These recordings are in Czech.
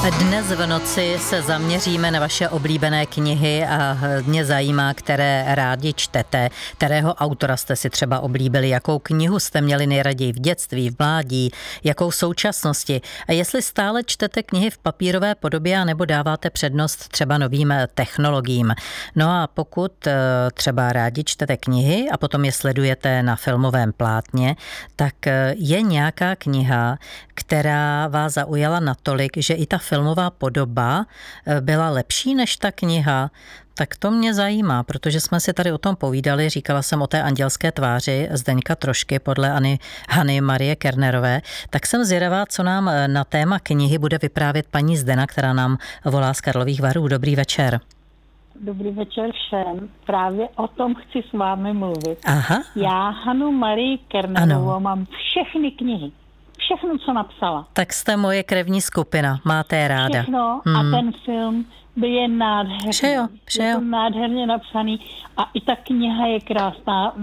Dnes v noci se zaměříme na vaše oblíbené knihy a mě zajímá, které rádi čtete, kterého autora jste si třeba oblíbili, jakou knihu jste měli nejraději v dětství, v mládí, jakou v současnosti a jestli stále čtete knihy v papírové podobě nebo dáváte přednost třeba novým technologiím. No a pokud třeba rádi čtete knihy a potom je sledujete na filmovém plátně, tak je nějaká kniha, která vás zaujala natolik, že i ta filmová podoba byla lepší než ta kniha, tak to mě zajímá, protože jsme si tady o tom povídali, říkala jsem o té andělské tváři Zdeňka Trošky podle Hany Marie Kernerové, tak jsem zvědavá, co nám na téma knihy bude vyprávět paní Zdena, která nám volá z Karlových Varů. Dobrý večer. Dobrý večer všem. Právě o tom chci s vámi mluvit. Aha. Já Hanu Marii Kernerovou mám všechny knihy. Všechno, co napsala. Tak jste moje krevní skupina, máte je ráda. Všechno a ten film je nádherný. Vše Je to nádherně napsaný a i ta kniha je krásná.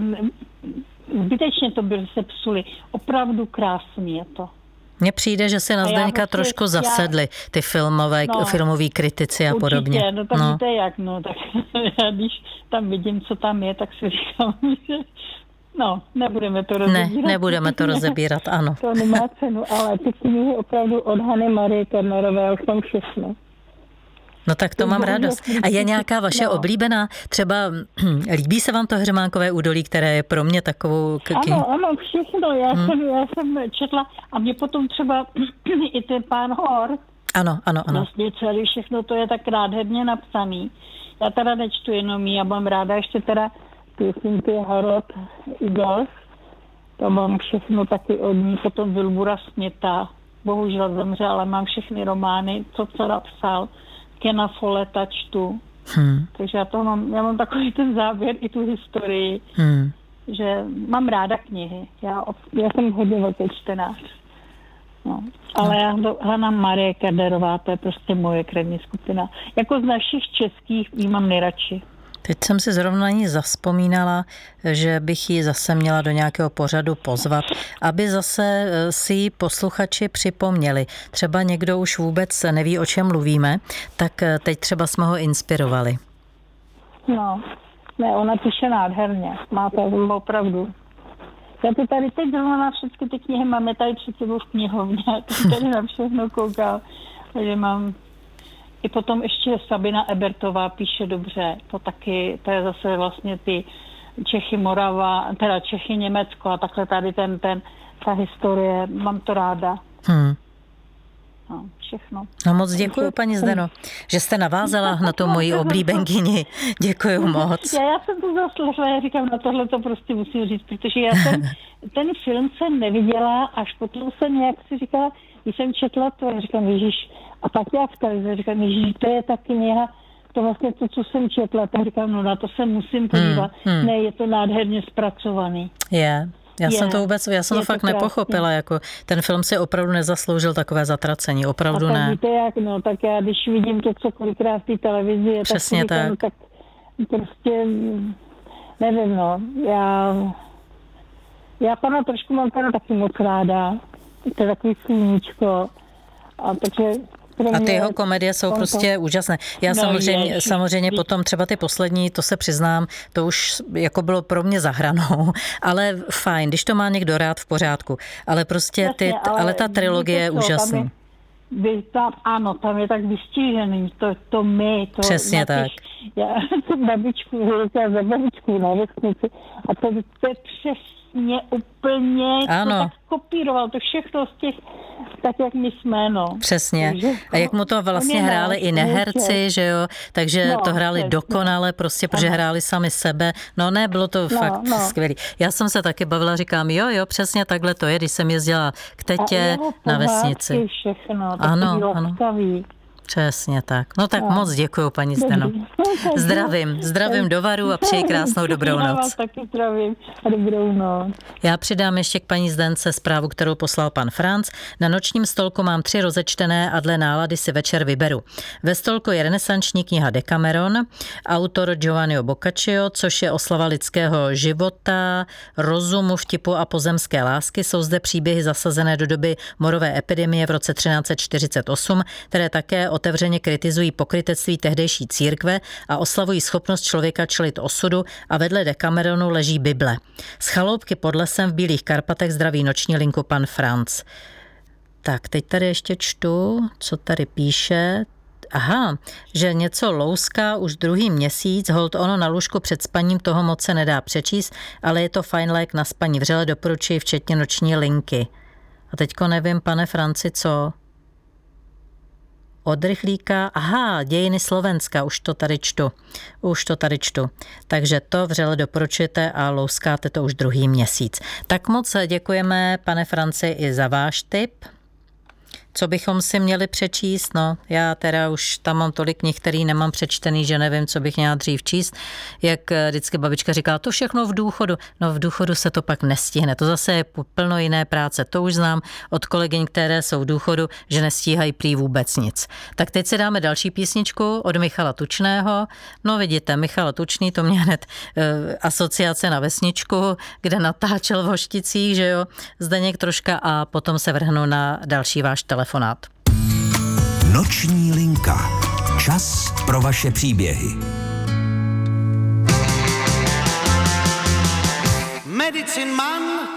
Zbytečně to by se psuli. Opravdu krásný je to. Mně přijde, že si na Zdeňka trošku zasedli ty filmoví kritici a podobně. Určitě, tak víte jak, tak já když tam vidím, co tam je, tak si říkám, že nebudeme to rozebírat. Ne, nebudeme to rozebírat, ano. To nemá cenu, ale ty knihy opravdu od Hany Marie Kernerové už tam všechno. No tak to mám radost. A je nějaká vaše oblíbená? Třeba líbí se vám to Hřemánkové údolí, které je pro mě takovou... Ano, všechno. Já jsem četla a mě potom třeba i ten Pán hor. Ano. Vlastně celý všechno to je tak nádherně napsaný. Já teda nečtu jenom já mám ráda ještě teda písničky Harald Igor. To mám všechno taky od ní. Potom Vilbura Směta. Bohužel zemřel, ale mám všechny romány, co napsal. Kena Folletta čtu. Takže já mám takový ten záběr i tu historii, že mám ráda knihy. Já jsem hodně velký čtenář. Ale Hana Marie Kernerová, to je prostě moje krevní skupina. Jako z našich českých jí mám nejradši. Teď jsem si zrovna na ní zavzpomínala, že bych ji zase měla do nějakého pořadu pozvat, aby zase si ji posluchači připomněli. Třeba někdo už vůbec neví, o čem mluvíme, tak teď třeba jsme ho inspirovali. Ona píše nádherně. Má to opravdu. Já to tady teď zrovna na všechny ty knihy máme tady před sebou v knihovně. Tady na všechno koukal. Takže mám... I potom ještě Sabina Ebertová píše dobře. To je zase vlastně ty Čechy, Morava, teda Čechy, Německo a takhle tady ta historie. Mám to ráda. Všechno. No moc děkuju, paní Zdeno, že jste navázala na tu moji oblíbenkyni. Děkuju moc. Já jsem to zaslechla, já říkám, na tohle to prostě musím říct, protože já jsem ten film jsem neviděla, až potom jsem nějak si říkala, když jsem četla to, já říkám, Ježíš, a pak já v televizi říkám, Ježíš, to je ta kniha, to vlastně to, co jsem četla, tak říkám, na to se musím podívat. Ne, je to nádherně zpracovaný. Já jsem to fakt nepochopila, jako ten film si opravdu nezasloužil takové zatracení, opravdu a tak ne. Víte jak, tak já když vidím to, co kolikrát v té televizi, přesně tak. Tak prostě, nevím, já pana trošku mám teda taky moc ráda, to je takový sluníčko, a ty jeho komedie jsou prostě úžasné. Já samozřejmě potom třeba ty poslední, to se přiznám, to už jako bylo pro mě za hranou, ale fajn, když to má někdo rád, v pořádku. Ale prostě ale ta trilogie je úžasná. Tam je tak vystižený, to my. Přesně tak. Já jsem babičku, za babičku na vesnici a to je přesně úplně, to tak kopíroval, to všechno z těch, tak jak my jsme, Přesně. A jak mu to vlastně hráli i neherci, že jo, takže to hráli dokonale, prostě, protože hráli sami sebe. Bylo to fakt skvělý. Já jsem se taky bavila, říkám, jo, přesně takhle to je, když jsem jezdila k tetě na vesnici. Všechno, ano. Přesně tak. No tak moc děkuju, paní Zdeno. Zdravím do Varu a přeji krásnou dobrou noc. Já vás taky zdravím a dobrou noc. Já přidám ještě k paní Zdence zprávu, kterou poslal pan Franc. Na nočním stolku mám 3 rozečtené a dle nálady si večer vyberu. Ve stolku je renesanční kniha Decameron, autor Giovanni Boccaccio, což je oslava lidského života, rozumu, vtipu a pozemské lásky. Jsou zde příběhy zasazené do doby morové epidemie v roce 1348, které také otevřeně kritizují pokrytectví tehdejší církve a oslavují schopnost člověka čelit osudu a vedle Decameronu leží Bible. Z chaloupky pod lesem v Bílých Karpatech zdraví noční linku pan Franc. Tak, teď tady ještě čtu, co tady píše. Aha, že něco louská už druhý měsíc, holt ono na lůžku před spaním, toho moc se nedá přečíst, ale je to fajn lék na spaní. Vřele doporučuji včetně noční linky. A teďko nevím, pane Franci, co? Od rychlíka, aha, dějiny Slovenska, už to tady čtu. Takže to vřele doporučujete a louskáte to už druhý měsíc. Tak moc děkujeme, pane Franci, i za váš tip. Co bychom si měli přečíst? No, já teda už tam mám tolik knih, který nemám přečtený, že nevím, co bych měla dřív číst. Jak vždycky babička říkala, to všechno v důchodu. No, v důchodu se to pak nestihne. To zase je plno jiné práce. To už znám od kolegyň, které jsou v důchodu, že nestíhají prý vůbec nic. Tak teď si dáme další písničku od Michala Tučného. No vidíte, Michal Tučný, to mě hned asociace na vesničku, kde natáčel v Hošticích, že jo, Zdeněk Troška a potom se vrhnu na další váš telefonát. Noční linka. Čas pro vaše příběhy. Medicine Man